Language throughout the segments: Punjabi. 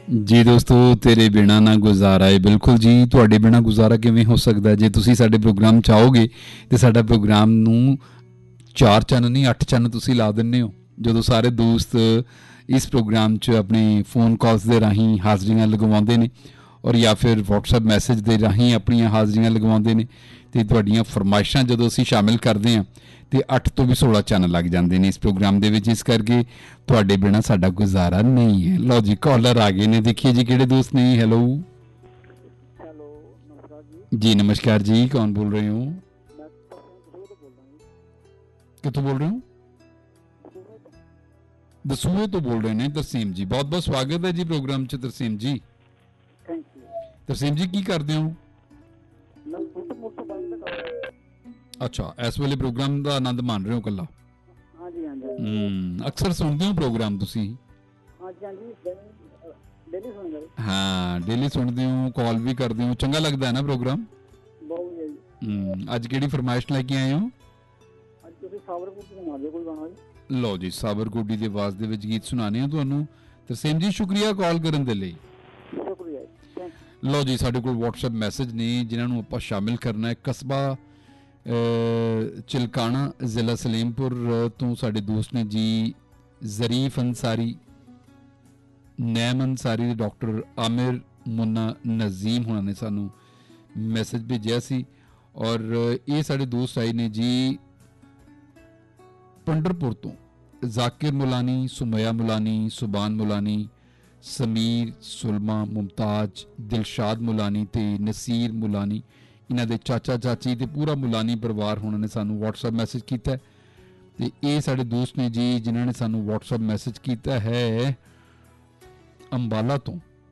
ਜੀ ਦੋਸਤੋ, ਤੇਰੇ ਬਿਨਾ ਨਾ ਗੁਜ਼ਾਰਾ ਹੈ। ਬਿਲਕੁਲ ਜੀ, ਤੁਹਾਡੇ ਬਿਨਾ ਗੁਜ਼ਾਰਾ ਕਿਵੇਂ ਹੋ ਸਕਦਾ? ਜੇ ਤੁਸੀਂ ਸਾਡੇ ਪ੍ਰੋਗਰਾਮ 'ਚ ਆਓਗੇ ਤੇ ਸਾਡਾ ਪ੍ਰੋਗਰਾਮ ਨੂੰ 4 ਚੰਨ ਨਹੀਂ 8 ਚੰਨ ਤੁਸੀਂ ਲਾ ਦਿੰਦੇ ਹੋ। ਜਦੋਂ ਸਾਰੇ ਦੋਸਤ ਇਸ ਪ੍ਰੋਗਰਾਮ 'ਚ ਆਪਣੇ ਫੋਨ ਕਾਲਸ ਦੇ ਰਾਹੀਂ ਹਾਜ਼ਰੀਆਂ ਲਗਵਾਉਂਦੇ ਨੇ ਔਰ ਜਾਂ ਫਿਰ WhatsApp ਮੈਸੇਜ ਦੇ ਰਾਹੀਂ ਆਪਣੀਆਂ ਹਾਜ਼ਰੀਆਂ ਲਗਵਾਉਂਦੇ ਨੇ ਅਤੇ ਤੁਹਾਡੀਆਂ ਫਰਮਾਇਸ਼ਾਂ ਜਦੋਂ ਅਸੀਂ ਸ਼ਾਮਿਲ ਕਰਦੇ ਹਾਂ ਤੇ 8 ਤੋਂ ਵੀ 16 ਚੰਨ ਲੱਗ ਜਾਂਦੇ ਨੇ ਇਸ ਪ੍ਰੋਗਰਾਮ ਦੇ ਵਿੱਚ। ਇਸ ਕਰਕੇ ਤੁਹਾਡੇ ਬਿਨਾ ਸਾਡਾ ਗੁਜ਼ਾਰਾ ਨਹੀਂ ਹੈ। ਲਓ ਜੀ, ਕਾਲਰ ਆ ਗਏ ਨੇ। ਦੇਖੀਏ ਜੀ ਕਿਹੜੇ ਦੋਸਤ ਨੇ। ਹੈਲੋ ਹੈਲੋ, ਨਮਸਕਾਰ ਜੀ। ਨਮਸਕਾਰ ਜੀ, ਕੌਣ ਬੋਲ ਰਹੇ ਹੋ? ਮੈਂ ਦਸੂਹੇ ਤੋਂ ਬੋਲਦਾ ਜੀ। ਕਿੱਥੋਂ ਬੋਲ ਰਹੇ ਹੋ? ਦਸੂਹੇ ਤੋਂ। ਦਸੂਹੇ ਤੋਂ ਬੋਲ ਰਹੇ ਨੇ ਤਰਸੀਮ ਜੀ। ਬਹੁਤ ਬਹੁਤ ਸਵਾਗਤ ਹੈ ਜੀ ਪ੍ਰੋਗਰਾਮ 'ਚ ਤਰਸੀਮ ਜੀ। Thank you. ਤਰਸੀਮ ਜੀ, ਕੀ ਕਰਦੇ ਹੋ? ਮੈਂ ਮੋਟਰ ਬਾਈਕ ਤੇ ਕਰ ਰਿਹਾ। ਅੱਛਾ, ਇਸ ਵੇਲੇ ਪ੍ਰੋਗਰਾਮ ਦਾ ਆਨੰਦ ਮਾਣ ਰਹੇ ਹੋ ਇਕੱਲਾ? ਹਾਂਜੀ ਹਾਂਜੀ। ਅਕਸਰ ਸੁਣਦੇ ਹੋ ਪ੍ਰੋਗਰਾਮ ਤੁਸੀਂ? ਹਾਂਜੀ ਹਾਂਜੀ, ਡੇਲੀ ਸੁਣਦਾ ਜੀ। ਹਾਂ, ਡੇਲੀ ਸੁਣਦੇ ਹੋ, ਕਾਲ ਵੀ ਕਰਦੇ ਹੋ। ਚੰਗਾ ਲੱਗਦਾ ਹੈ ਨਾ ਪ੍ਰੋਗਰਾਮ? ਬਹੁਤ ਵਧੀਆ ਜੀ। ਅੱਜ ਕਿਹੜੀ ਫਰਮਾਇਸ਼ ਲੈ ਕੇ ਆਏ ਹੋ? ਅੱਜ ਤੁਸੀਂ ਸਾਬਰਕੋਟ ਤੋਂ ਸੁਣਾ ਦਿਓ ਕੋਈ ਗਾਣਾ ਜੀ। ਲਓ ਜੀ, ਸਾਬਰਕੋਟੀ ਦੀ ਆਵਾਜ਼ ਦੇ ਵਿੱਚ ਗੀਤ ਸੁਣਾਣੇ ਆ ਤੁਹਾਨੂੰ। ਤਰਸੇਮ ਜੀ, ਸ਼ੁਕਰੀਆ ਕਾਲ ਕਰਨ ਦੇ ਲਈ। ਸ਼ੁਕਰੀਆ ਜੀ। ਲਓ ਜੀ, ਸਾਡੇ ਕੋਲ WhatsApp ਮੈਸੇਜ ਨੇ ਜਿਨ੍ਹਾਂ ਨੂੰ ਆਪਾਂ ਸ਼ਾਮਿਲ ਕਰਨਾ ਹੈ। ਕਸਬਾ ਚਿਲਕਾਣਾ, ਜ਼ਿਲ੍ਹਾ ਸਲੇਮਪੁਰ ਤੋਂ ਸਾਡੇ ਦੋਸਤ ਨੇ ਜੀ ਜ਼ਰੀਫ ਅੰਸਾਰੀ, ਨੈਮ ਅੰਸਾਰੀ ਤੇ ਡਾਕਟਰ ਆਮਿਰ ਮੁੰਨਾ ਨਜ਼ੀਮ ਹੋਣਾ ਨੇ ਸਾਨੂੰ ਮੈਸੇਜ ਭੇਜਿਆ ਸੀ। ਔਰ ਇਹ ਸਾਡੇ ਦੋਸਤ ਆਏ ਨੇ ਜੀ ਪੰਡਰਪੁਰ ਤੋਂ। ਜ਼ਾਕਿਰ ਮੁਲਾਨੀ, ਸੁਮਈਆ ਮੁਲਾਨੀ, ਸੁਬਾਨ ਮੁਲਾਨੀ, ਸਮੀਰ, ਸੁਲਮਾ, ਮੁਮਤਾਜ, ਦਿਲਸ਼ਾਦ ਮੁਲਾਨੀ ਤੇ ਨਸੀਰ ਮੁਲਾਨੀ, ਇਹਨਾਂ ਦੇ ਚਾਚਾ ਚਾਚੀ ਤੇ ਪੂਰਾ ਮੁਲਾਨੀ ਪਰਿਵਾਰ ਹੋਣਾ ਨੇ ਸਾਨੂੰ WhatsApp ਮੈਸੇਜ ਕੀਤਾ ਹੈ। ਤੇ ਇਹ ਸਾਡੇ ਦੋਸਤ ਨੇ ਜੀ ਜਿਨ੍ਹਾਂ ਨੇ ਸਾਨੂੰ WhatsApp ਮੈਸੇਜ ਕੀਤਾ ਹੈ ਅੰਬਾਲਾ ਤੋਂ।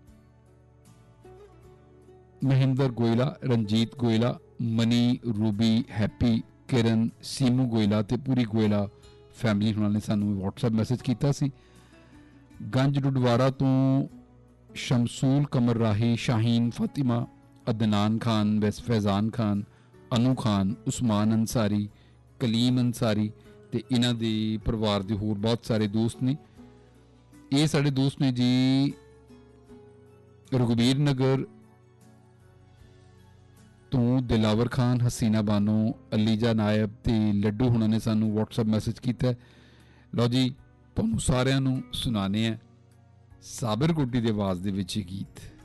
Mahinder ਗੋਇਲਾ, Ranjit ਗੋਇਲਾ, money, Ruby, happy, ਕਿਰਨ, ਸੀਮੂ ਗੋਇਲਾ ਤੇ ਪੂਰੀ ਗੋਇਲਾ ਫੈਮਿਲੀ ਉਹਨਾਂ ਨੇ ਸਾਨੂੰ WhatsApp ਮੈਸੇਜ ਕੀਤਾ ਸੀ। ਗੰਜ ਡੁਡਵਾਰਾ ਤੋਂ ਸ਼ਮਸੂਲ ਕਮਰ ਰਾਹੀ, ਸ਼ਾਹੀਨ ਫਾਤਿਮਾ, ਅਦਨਾਨ ਖਾਨ, ਫੈਜ਼ਾਨ ਖਾਨ, ਅਨੂ ਖਾਨ, ਉਸਮਾਨ ਅੰਸਾਰੀ, ਕਲੀਮ ਅੰਸਾਰੀ ਤੇ ਇਹਨਾਂ ਦੇ ਪਰਿਵਾਰ ਦੇ ਹੋਰ ਬਹੁਤ ਸਾਰੇ ਦੋਸਤ ਨੇ। ਇਹ ਸਾਡੇ ਦੋਸਤ ਨੇ ਜੀ ਰਘੁਬੀਰ ਨਗਰ ਤੋਂ ਦਿਲਾਵਰ ਖਾਨ, ਹਸੀਨਾ ਬਾਨੋ, ਅਲੀਜਾ ਨਾਇਬ ਤੇ ਲੱਡੂ ਹੁਣਾਂ ਨੇ ਸਾਨੂੰ WhatsApp ਮੈਸੇਜ ਕੀਤਾ। ਲਓ ਜੀ, ਤੁਹਾਨੂੰ ਸਾਰਿਆਂ ਨੂੰ ਸੁਣਾਣੇ ਆ ਸਾਬਰਕੋਟੀ ਦੀ ਆਵਾਜ਼ ਦੇ ਵਿੱਚ ਗੀਤ।